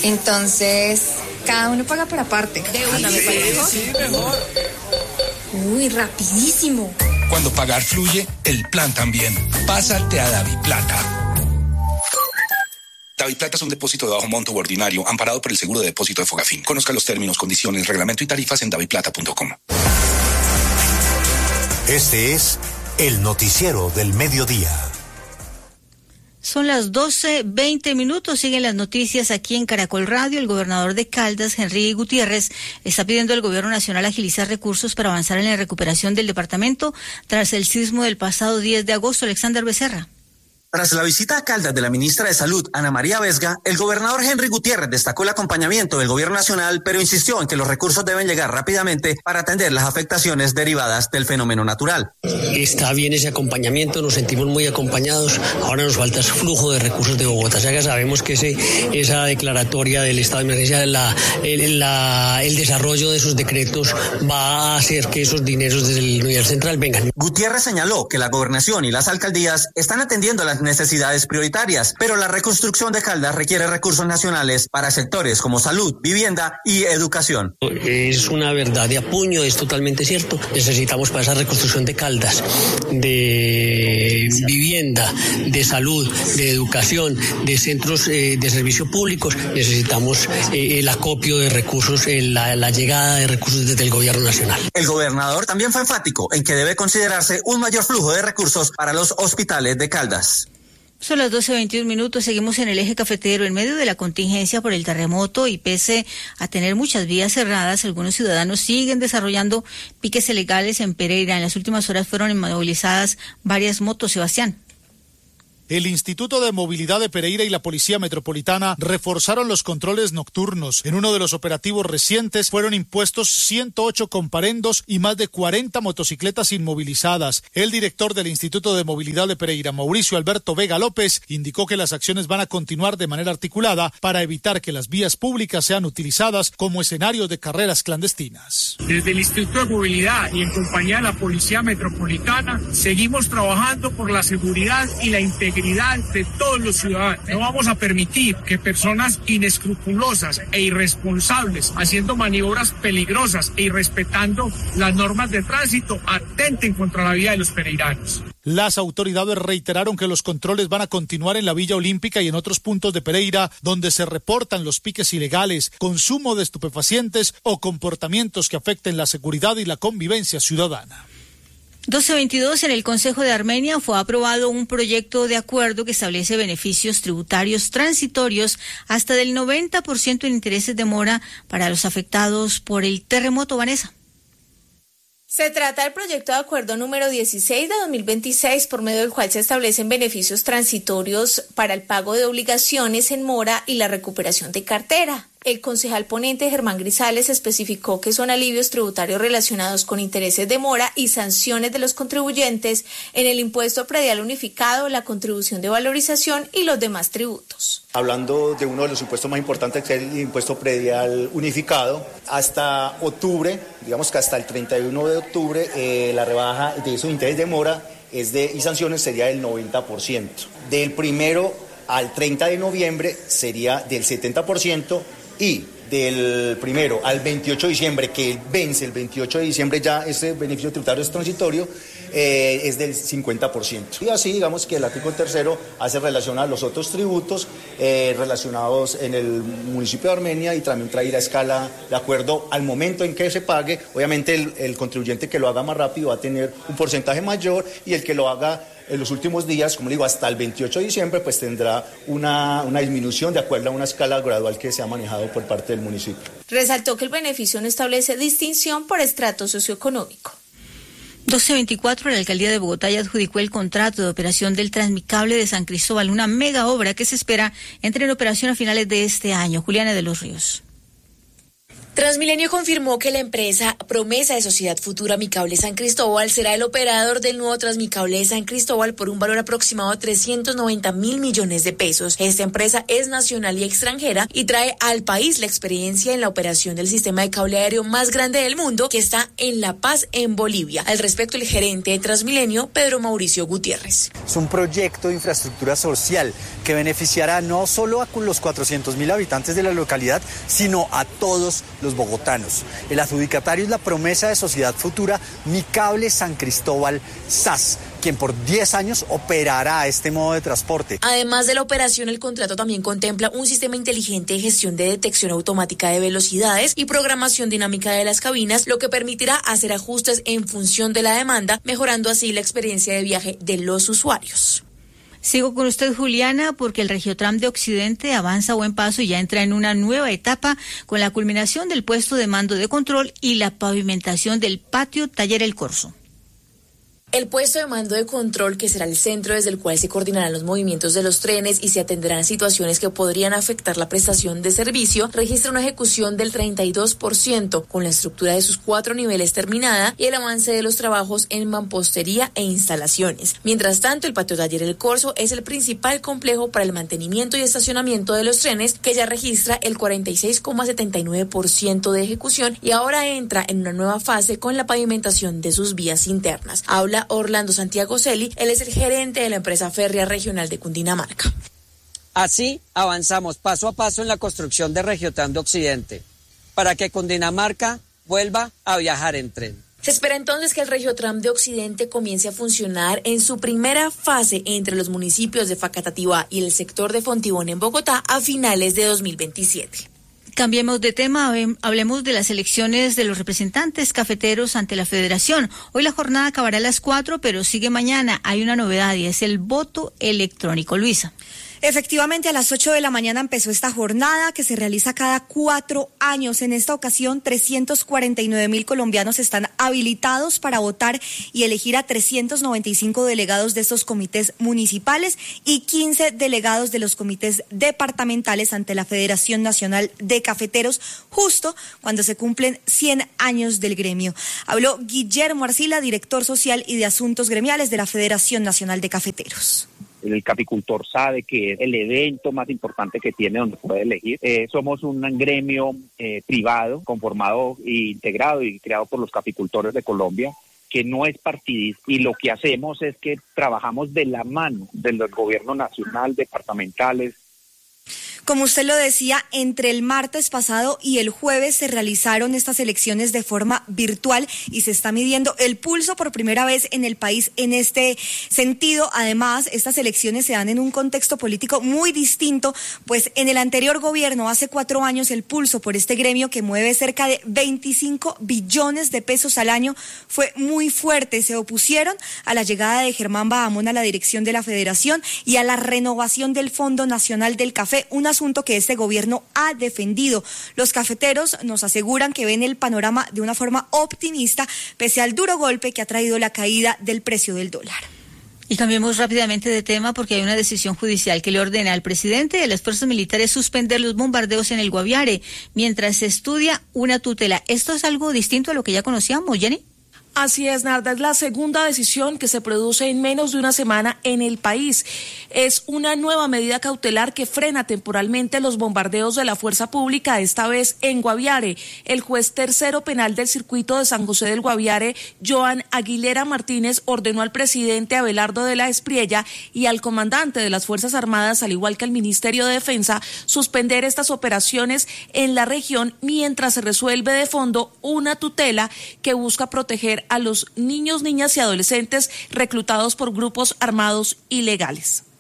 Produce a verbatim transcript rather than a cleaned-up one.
Entonces, cada uno paga por aparte. ¿De una me parece mejor? Sí, mejor. Uy, rapidísimo. Cuando pagar fluye, el plan también. Pásate a DaviPlata. DaviPlata es un depósito de bajo monto ordinario amparado por el seguro de depósito de Fogafín. Conozca los términos, condiciones, reglamento y tarifas en daviplata punto com. Este es el noticiero del mediodía. Son las doce veinte minutos, siguen las noticias aquí en Caracol Radio. El gobernador de Caldas, Henry Gutiérrez, está pidiendo al gobierno nacional agilizar recursos para avanzar en la recuperación del departamento tras el sismo del pasado diez de agosto. Alexander Becerra. Tras la visita a Caldas de la ministra de Salud, Ana María Vesga, el gobernador Henry Gutiérrez destacó el acompañamiento del gobierno nacional, pero insistió en que los recursos deben llegar rápidamente para atender las afectaciones derivadas del fenómeno natural. Está bien ese acompañamiento, nos sentimos muy acompañados. Ahora nos falta ese flujo de recursos de Bogotá. Ya que sabemos que ese, esa declaratoria del estado de emergencia, la, el, la, el desarrollo de esos decretos va a hacer que esos dineros desde el nivel central vengan. Gutiérrez señaló que la gobernación y las alcaldías están atendiendo las necesidades prioritarias, pero la reconstrucción de Caldas requiere recursos nacionales para sectores como salud, vivienda y educación. Es una verdad de apuño, es totalmente cierto. Necesitamos para esa reconstrucción de Caldas, de vivienda, de salud, de educación, de centros eh, de servicio públicos, necesitamos eh, el acopio de recursos, eh, la, la llegada de recursos desde el gobierno nacional. El gobernador también fue enfático en que debe considerarse un mayor flujo de recursos para los hospitales de Caldas. Son las doce veintiún minutos, seguimos en el eje cafetero. En medio de la contingencia por el terremoto y pese a tener muchas vías cerradas, algunos ciudadanos siguen desarrollando piques ilegales en Pereira. En las últimas horas fueron inmovilizadas varias motos, Sebastián. El Instituto de Movilidad de Pereira y la Policía Metropolitana reforzaron los controles nocturnos. En uno de los operativos recientes fueron impuestos ciento ocho comparendos y más de cuarenta motocicletas inmovilizadas. El director del Instituto de Movilidad de Pereira, Mauricio Alberto Vega López, indicó que las acciones van a continuar de manera articulada para evitar que las vías públicas sean utilizadas como escenario de carreras clandestinas. Desde el Instituto de Movilidad y en compañía de la Policía Metropolitana, seguimos trabajando por la seguridad y la integridad de todos los ciudadanos. No vamos a permitir que personas inescrupulosas e irresponsables, haciendo maniobras peligrosas e irrespetando las normas de tránsito, atenten contra la vida de los pereiranos. Las autoridades reiteraron que los controles van a continuar en la Villa Olímpica y en otros puntos de Pereira donde se reportan los piques ilegales, consumo de estupefacientes o comportamientos que afecten la seguridad y la convivencia ciudadana. doce veintidós, en el Consejo de Armenia fue aprobado un proyecto de acuerdo que establece beneficios tributarios transitorios hasta del noventa por ciento en intereses de mora para los afectados por el terremoto. Vanessa. Se trata del proyecto de acuerdo número dieciséis de dos mil veintiséis, por medio del cual se establecen beneficios transitorios para el pago de obligaciones en mora y la recuperación de cartera. El concejal ponente Germán Grisales especificó que son alivios tributarios relacionados con intereses de mora y sanciones de los contribuyentes en el impuesto predial unificado, la contribución de valorización y los demás tributos. Hablando de uno de los impuestos más importantes, que es el impuesto predial unificado, hasta octubre, digamos que hasta el treinta y uno de octubre, eh, la rebaja de esos intereses de mora es de, y sanciones sería del noventa por ciento. Del primero al treinta de noviembre sería del setenta por ciento. Y del primero al veintiocho de diciembre, que vence el veintiocho de diciembre ya ese beneficio tributario es transitorio, eh, es del cincuenta por ciento. Y así digamos que el artículo tercero hace relación a los otros tributos eh, relacionados en el municipio de Armenia y también trae la escala de acuerdo al momento en que se pague. Obviamente el, el contribuyente que lo haga más rápido va a tener un porcentaje mayor y el que lo haga en los últimos días, como digo, hasta el veintiocho de diciembre, pues tendrá una, una disminución de acuerdo a una escala gradual que se ha manejado por parte del municipio. Resaltó que el beneficio no establece distinción por estrato socioeconómico. doce veinticuatro, la Alcaldía de Bogotá ya adjudicó el contrato de operación del Transmicable de San Cristóbal, una mega obra que se espera entre en operación a finales de este año. Juliana de los Ríos. Transmilenio confirmó que la empresa Promesa de Sociedad Futura Micable San Cristóbal será el operador del nuevo Transmicable de San Cristóbal por un valor aproximado de trescientos noventa mil millones de pesos. Esta empresa es nacional y extranjera y trae al país la experiencia en la operación del sistema de cable aéreo más grande del mundo, que está en La Paz, en Bolivia. Al respecto, el gerente de Transmilenio, Pedro Mauricio Gutiérrez. Es un proyecto de infraestructura social que beneficiará no solo a los cuatrocientos mil habitantes de la localidad, sino a todos los bogotanos. El adjudicatario es la Promesa de Sociedad Futura Micable San Cristóbal S A S, quien por diez años operará este modo de transporte. Además de la operación, el contrato también contempla un sistema inteligente de gestión de detección automática de velocidades y programación dinámica de las cabinas, lo que permitirá hacer ajustes en función de la demanda, mejorando así la experiencia de viaje de los usuarios. Sigo con usted, Juliana, porque el Regiotram de Occidente avanza a buen paso y ya entra en una nueva etapa con la culminación del puesto de mando de control y la pavimentación del patio Taller El Corso. El puesto de mando de control, que será el centro desde el cual se coordinarán los movimientos de los trenes y se atenderán situaciones que podrían afectar la prestación de servicio, registra una ejecución del treinta y dos por ciento, con la estructura de sus cuatro niveles terminada y el avance de los trabajos en mampostería e instalaciones. Mientras tanto, el patio Taller El Corso es el principal complejo para el mantenimiento y estacionamiento de los trenes, que ya registra el cuarenta y seis coma setenta y nueve por ciento de ejecución y ahora entra en una nueva fase con la pavimentación de sus vías internas. Habla Orlando Santiago Celi, él es el gerente de la empresa férrea regional de Cundinamarca. Así avanzamos paso a paso en la construcción de Regiotram de Occidente, para que Cundinamarca vuelva a viajar en tren. Se espera entonces que el Regiotram de Occidente comience a funcionar en su primera fase entre los municipios de Facatativá y el sector de Fontibón en Bogotá a finales de dos mil veintisiete. Cambiemos de tema, hablemos de las elecciones de los representantes cafeteros ante la Federación. Hoy la jornada acabará a las cuatro, pero sigue mañana. Hay una novedad y es el voto electrónico. Luisa. Efectivamente, a las ocho de la mañana empezó esta jornada que se realiza cada cuatro años. En esta ocasión, trescientos cuarenta y nueve mil colombianos están habilitados para votar y elegir a trescientos noventa y cinco delegados de estos comités municipales y quince delegados de los comités departamentales ante la Federación Nacional de Cafeteros, justo cuando se cumplen cien años del gremio. Habló Guillermo Arcila, director social y de asuntos gremiales de la Federación Nacional de Cafeteros. El caficultor sabe que es el evento más importante que tiene donde puede elegir. Eh, somos un gremio eh, privado, conformado e integrado y creado por los caficultores de Colombia, que no es partidista, y lo que hacemos es que trabajamos de la mano del gobierno nacional, departamentales. Como usted lo decía, entre el martes pasado y el jueves se realizaron estas elecciones de forma virtual y se está midiendo el pulso por primera vez en el país en este sentido. Además, estas elecciones se dan en un contexto político muy distinto, pues en el anterior gobierno, hace cuatro años, el pulso por este gremio que mueve cerca de veinticinco billones de pesos al año fue muy fuerte. Se opusieron a la llegada de Germán Bahamón a la dirección de la Federación y a la renovación del Fondo Nacional del Café, una asunto que este gobierno ha defendido. Los cafeteros nos aseguran que ven el panorama de una forma optimista, pese al duro golpe que ha traído la caída del precio del dólar. Y cambiemos rápidamente de tema porque hay una decisión judicial que le ordena al presidente de las fuerzas militares suspender los bombardeos en el Guaviare mientras se estudia una tutela. ¿Esto es algo distinto a lo que ya conocíamos, Jenny? Así es, Narda, es la segunda decisión que se produce en menos de una semana en el país. Es una nueva medida cautelar que frena temporalmente los bombardeos de la fuerza pública, esta vez en Guaviare. El juez tercero penal del circuito de San José del Guaviare, Joan Aguilera Martínez, ordenó al presidente Abelardo de la Espriella y al comandante de las Fuerzas Armadas, al igual que al Ministerio de Defensa, suspender estas operaciones en la región mientras se resuelve de fondo una tutela que busca proteger a los niños, niñas y adolescentes reclutados por grupos armados ilegales.